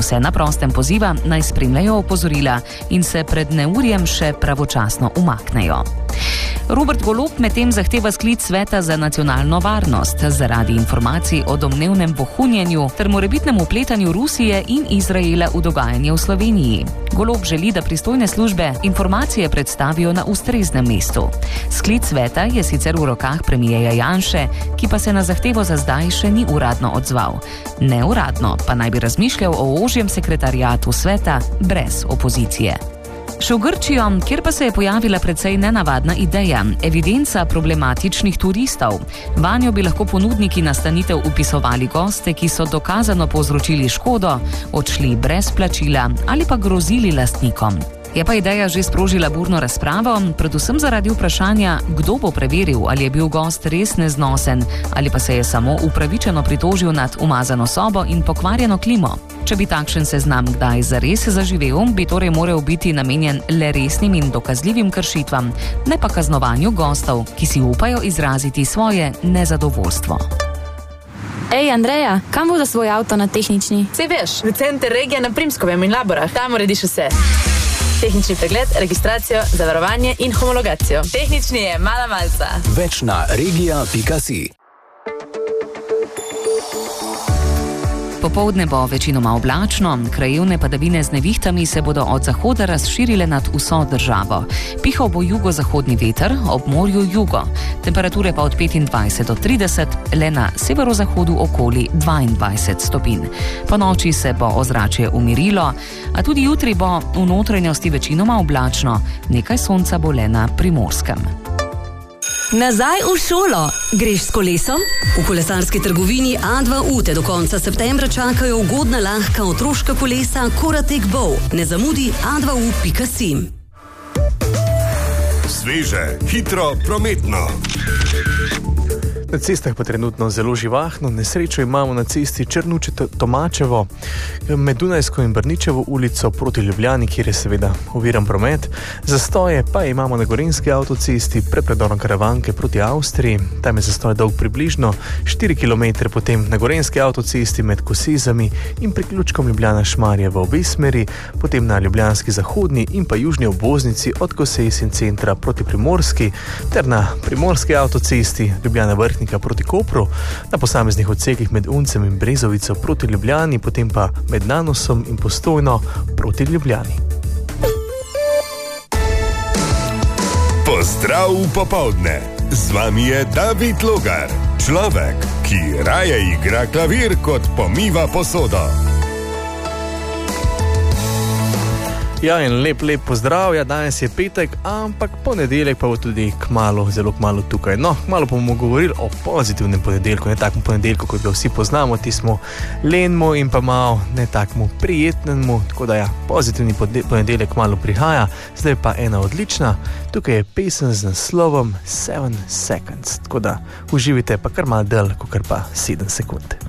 vse na prostem poziva, naj spremljajo opozorila in se pred neurjem še pravočasno umaknejo. Robert Golob medtem zahteva sklic Sveta za nacionalno varnost zaradi informacij o domnevnem vohunjenju ter morebitnem vpletanju Rusije in Izraela v dogajanje v Sloveniji. Golob želi, da pristojne službe informacije predstavijo na ustreznem mestu. Sklic sveta je sicer v rokah premierja Janše, ki pa se na zahtevo za zdaj še ni uradno odzval. Neuradno pa naj bi razmišljal o ožjem sekretariatu sveta brez opozicije. Še v Grčijo, kjer pa se je pojavila precej nenavadna ideja, evidenca problematičnih turistov. Vanjo bi lahko ponudniki nastanitev vpisovali goste, ki so dokazano povzročili škodo, odšli brez plačila ali pa grozili lastnikom. Je pa ideja že sprožila burno razpravo, predvsem zaradi vprašanja, kdo bo preveril, ali je bil gost res neznosen ali pa se je samo upravičeno pritožil nad umazano sobo in pokvarjeno klimo. Če bi takšen seznam kdaj zares zaživel, bi torej moral biti namenjen le resnim in dokazljivim kršitvam, ne pa kaznovanju gostov, ki si upajo izraziti svoje nezadovoljstvo. Ej, Andreja, kam voda svoj avto na tehnični? Sej veš, v center regije na Primskovem in Laborah, tam urediš vse. Tehnični pregled, registracijo, zavarovanje in homologacijo. Tehnični je mala malca. Več na regija.si. Popoldne bo večinoma oblačno, krajevne padavine z nevihtami se bodo od zahoda razširile nad vso državo. Pihal bo jugozahodni veter, ob morju jugo. Temperature pa od 25 do 30, le na severozahodu okoli 22 stopinj. Po noči se bo ozračje umirilo, a tudi jutri bo v notranjosti večinoma oblačno, nekaj sonca bo le na Primorskem. Nazaj v šolo. Greš s kolesom? V kolesarski trgovini A2U te do konca septembra čakajo ugodna lahka otroška kolesa Koratek Bow. Ne zamudi a2u.si. Sveže, hitro, prometno. Na cestah pa trenutno zelo živahno. Nesrečo imamo na cesti Črnuče-Tomačevo med Dunajsko in Brničevo ulico proti Ljubljani, kjer je seveda oviran promet. Zastoje pa imamo na Gorenjski avtocesti pred predorom Karavanke proti Avstriji. Tam je zastoj dolg približno 4 km, potem na Gorenjski avtocesti med Kosezami in priključkom Ljubljana-Šmarje v obe smeri, potem na Ljubljanski zahodni in pa južni obvoznici od Kosez in centra proti Primorski ter na Primorski avtocesti Ljubljana-Vrhnika proti Kopru, na posameznih odsekih med Uncem in Brezovico proti Ljubljani, potem pa med Nanosom in Postojno proti Ljubljani. Pozdrav popoldne! Z vami je David Logar, človek, ki raje igra klavir kot pomiva posodo. Ja, in lep pozdrav. Ja, danes je petek, ampak ponedeljek pa bo tudi zelo kmalu tukaj. No, malo bomo govorili o pozitivnem ponedeljku, ne takem ponedeljku, kot ga vsi poznamo, tismo lenmu in pa malo ne takemu prijetnemu, tako da ja, pozitivni ponedeljek malo prihaja, zdaj pa ena odlična, tukaj je pesem z naslovom 7 Seconds, tako da uživite pa kar malo dlje, kot pa 7 sekund.